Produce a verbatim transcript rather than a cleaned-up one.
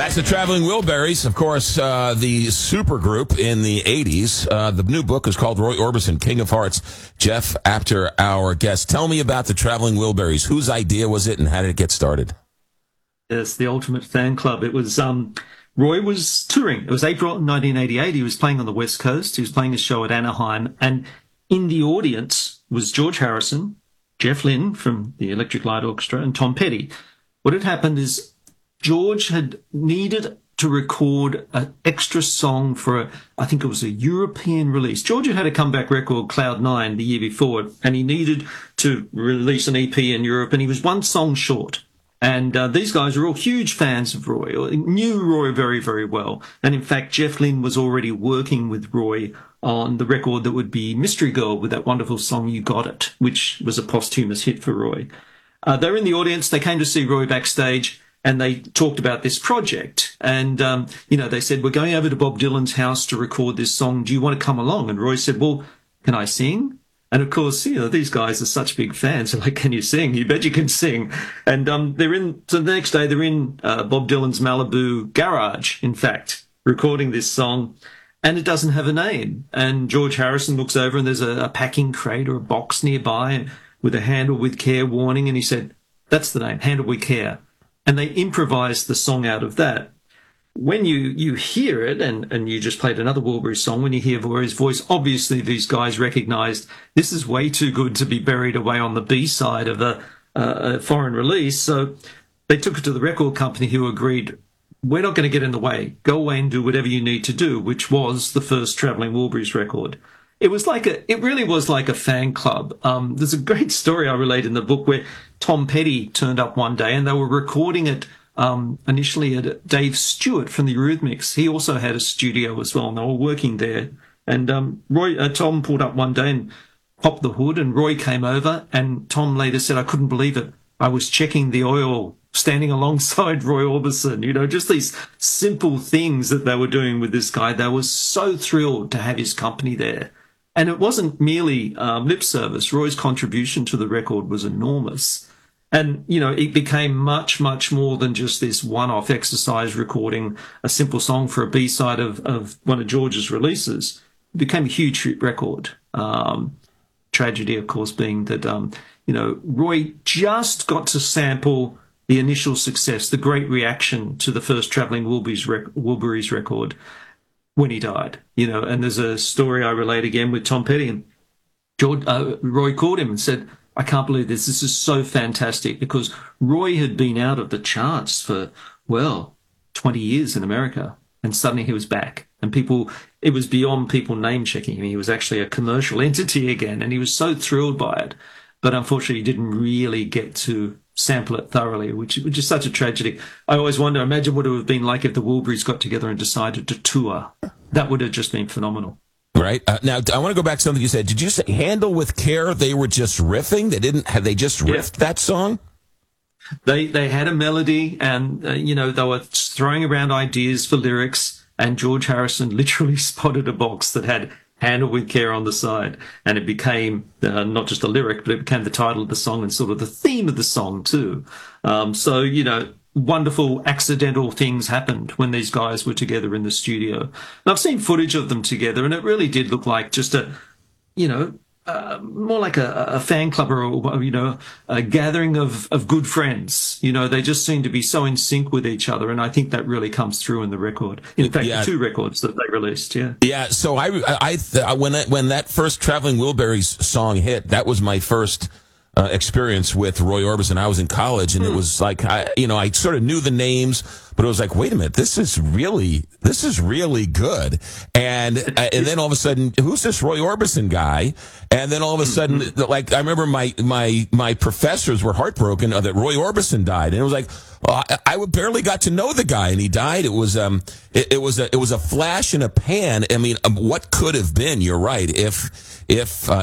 That's the Traveling Wilburys, of course, uh, the supergroup in the eighties. Uh, the new book is called Roy Orbison, King of Hearts. Jeff, after our guest, tell me about the Traveling Wilburys. Whose idea was it and how did it get started? Yes, the ultimate fan club. It was, um, Roy was touring. It was April nineteen eighty-eight. He was playing on the West Coast. He was playing a show at Anaheim. And in the audience was George Harrison, Jeff Lynne from the Electric Light Orchestra, and Tom Petty. What had happened is George had needed to record an extra song for, a, I think it was a European release. George had had a comeback record, Cloud Nine, the year before, and he needed to release an E P in Europe, and he was one song short. And uh, these guys are all huge fans of Roy, knew Roy very, very well. And in fact, Jeff Lynne was already working with Roy on the record that would be Mystery Girl with that wonderful song, You Got It, which was a posthumous hit for Roy. Uh, they were in the audience. They came to see Roy backstage, and they talked about this project. And, um, you know, they said, we're going over to Bob Dylan's house to record this song. Do you want to come along? And Roy said, well, can I sing? And of course, you know, these guys are such big fans. They're like, can you sing? You bet you can sing. And um, they're in, so the next day they're in uh, Bob Dylan's Malibu garage, in fact, recording this song. And it doesn't have a name. And George Harrison looks over and there's a, a packing crate or a box nearby with a handle with care warning. And he said, that's the name, Handle with Care. And they improvised the song out of that. When you, you hear it, and, and you just played another Wilbury song, when you hear Roy's voice, obviously these guys recognized this is way too good to be buried away on the B-side of a, a foreign release. So they took it to the record company, who agreed, we're not going to get in the way. Go away and do whatever you need to do, which was the first Traveling Wilburys record. It was like a, it really was like a fan club. Um, there's a great story I relate in the book where Tom Petty turned up one day and they were recording it um, initially at Dave Stewart from the Eurythmics. He also had a studio as well, and they were working there. And um, Roy, uh, Tom pulled up one day and popped the hood, and Roy came over, and Tom later said, I couldn't believe it. I was checking the oil standing alongside Roy Orbison, you know, just these simple things that they were doing with this guy. They were so thrilled to have his company there. And it wasn't merely um, lip service. Roy's contribution to the record was enormous. And, you know, it became much, much more than just this one-off exercise recording a simple song for a B-side of, of one of George's releases. It became a huge hit record. Um, tragedy, of course, being that, um, you know, Roy just got to sample the initial success, the great reaction to the first Traveling Wilburys, rec- Wilburys record when he died, you know. And there's a story I relate again with Tom Petty, and George, uh, Roy called him and said, I can't believe this. This is so fantastic, because Roy had been out of the charts for, well, twenty years in America, and suddenly he was back. And people, it was beyond people name-checking him. He was actually a commercial entity again, and he was so thrilled by it. But unfortunately, he didn't really get to sample it thoroughly, which, which is such a tragedy. I always wonder, imagine what it would have been like if the Wilburys got together and decided to tour. That would have just been phenomenal. Right. Uh, now, I want to go back to something you said. Did you say Handle with Care? They were just riffing? They didn't have, they just riffed yeah. that song? They they had a melody, and, uh, you know, they were throwing around ideas for lyrics, and George Harrison literally spotted a box that had Handle with Care on the side, and it became uh, not just a lyric, but it became the title of the song and sort of the theme of the song too. Um, so, you know, wonderful accidental things happened when these guys were together in the studio. And I've seen footage of them together, and it really did look like just a, you know, uh, more like a, a fan club, or, you know, a gathering of, of good friends. You know, they just seem to be so in sync with each other, and I think that really comes through in the record. In fact, yeah. the two records that they released, yeah. Yeah, so I, I, I when, I, when that first Traveling Wilburys song hit, that was my first Uh, experience with Roy Orbison. I was in college, and it was like, I, you know, I sort of knew the names, but it was like, wait a minute, this is really, this is really good. And uh, and then all of a sudden, who's this Roy Orbison guy? And then all of a sudden, like, I remember my my my professors were heartbroken that Roy Orbison died, and it was like, well, I, I barely got to know the guy, and he died. It was um, it, it was a it was a flash in a pan. I mean, um, what could have been? You're right. If if uh,